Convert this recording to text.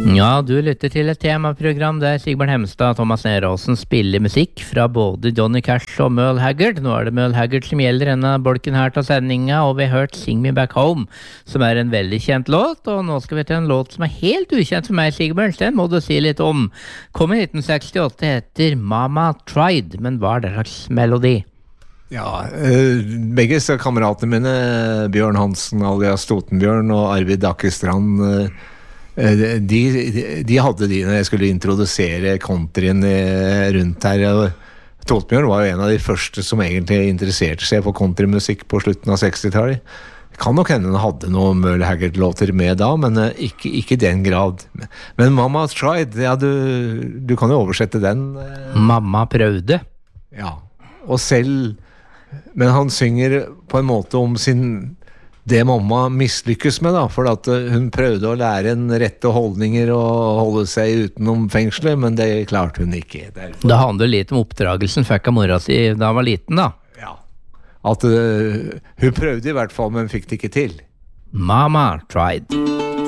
Ja, du lytter til et temaprogram der Sigbjørn Hemstad og Thomas Neråsen spiller musikk fra både Johnny Cash og Merle Haggard. Nå det Merle Haggard som gjelder denne bolken her til sendinga, og vi har hørt Sing Me Back Home, som en veldig kjent låt, og nå skal vi til en låt som helt ukjent for meg, Sigbjørn, så den må du si litt om. Kom i 1968, heter Mama Tried, men hva det slags melodi? Ja, begge kameratene mine, Bjørn Hansen alias Totenbjørn og Arvid Akkestrand, de hadde de når jeg skulle introdusere countryen rundt her. Totenbjørn var jo en av de første som egentlig interesserte seg for countrymusikk på slutten av 60-tallet. Kan nok hende han hadde noen Merle Haggard-låter med da, men ikke i den grad. Men Mama Tried, ja, du kan jo oversette den. Mamma prøvde. Ja, og selv, men han synger på en måte om det mamma mislykkes med da, for at hun prøvde å lære en rette holdninger og holde seg utenom fengslet, men det klarte hun ikke. Derfor. Det handler litt om oppdragelsen fikk av mora si da hun var liten da. Ja, at hun prøvde i hvert fall, men fikk det ikke til. Mama tried.